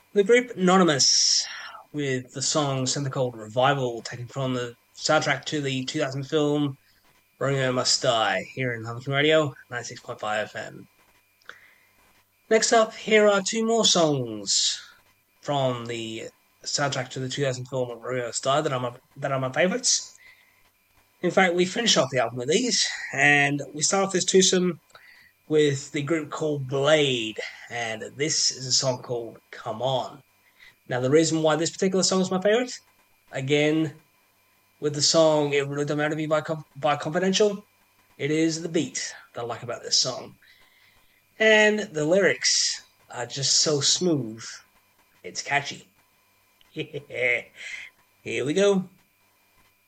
The group Anonymous with the song something called Revival, taken from the soundtrack to the 2000 film Romeo Must Die, here in Huntington Radio, 96.5 FM. Next up, here are two more songs from the soundtrack to the 2000 film Romeo Must Die that are my favourites. In fact, we finish off the album with these, and we start off this twosome with the group called Blade, and this is a song called Come On. Now, the reason why this particular song is my favourite, again, with the song It Really Don't Matter to Me by Confidential, it is the beat that I like about this song. And the lyrics are just so smooth. It's catchy. Here we go.